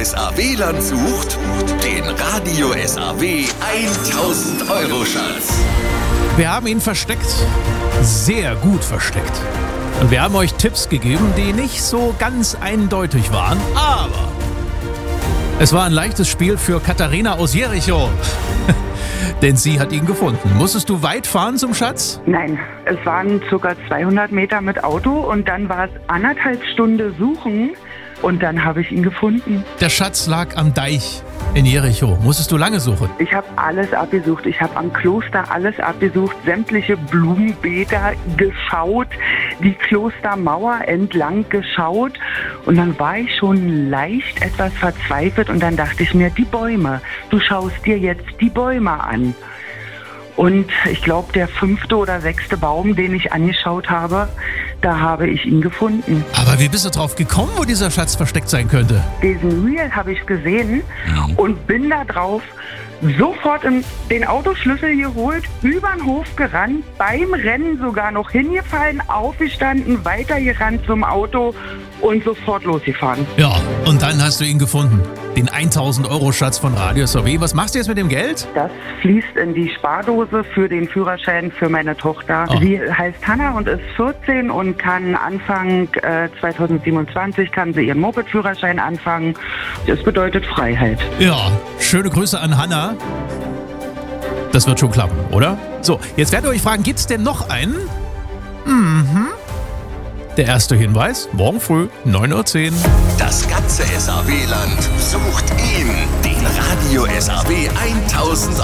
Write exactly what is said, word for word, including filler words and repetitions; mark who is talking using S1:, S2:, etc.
S1: S A W-Land sucht den Radio S A W tausend Euro Schatz.
S2: Wir haben ihn versteckt. Sehr gut versteckt. Und wir haben euch Tipps gegeben, die nicht so ganz eindeutig waren, aber es war ein leichtes Spiel für Katharina aus Jericho. Denn sie hat ihn gefunden. Musstest du weit fahren zum Schatz?
S3: Nein, es waren ca. zweihundert Meter mit Auto und dann war es anderthalb Stunden suchen und dann habe ich ihn gefunden.
S2: Der Schatz lag am Deich in Jericho. Musstest du lange suchen?
S3: Ich habe alles abgesucht. Ich habe am Kloster alles abgesucht, sämtliche Blumenbeete geschaut, die Klostermauer entlang geschaut und dann war ich schon leicht etwas verzweifelt und dann dachte ich mir, die Bäume, du schaust dir jetzt die Bäume an. Und ich glaube, der fünfte oder sechste Baum, den ich angeschaut habe, da habe ich ihn gefunden.
S2: Aber wie bist du drauf gekommen, wo dieser Schatz versteckt sein könnte?
S3: Diesen Reel habe ich gesehen und bin da drauf sofort in den Autoschlüssel geholt, über den Hof gerannt, beim Rennen sogar noch hingefallen, aufgestanden, weitergerannt zum Auto und sofort losgefahren.
S2: Ja, und dann hast du ihn gefunden. Den tausend Euro Schatz von Radio S A W. Was machst du jetzt mit dem Geld?
S3: Das fließt in die Spardose für den Führerschein für meine Tochter.
S2: Oh.
S3: Sie heißt Hanna und ist vierzehn und kann Anfang äh, zweitausendsiebenundzwanzig kann sie ihren Moped-Führerschein anfangen. Das bedeutet Freiheit.
S2: Ja, schöne Grüße an Hanna. Das wird schon klappen, oder? So, jetzt werdet ihr euch fragen, gibt's denn noch einen? Mhm. Der erste Hinweis, morgen früh, neun Uhr zehn.
S1: Das ganze S A W-Land sucht ihn, den Radio S A W tausend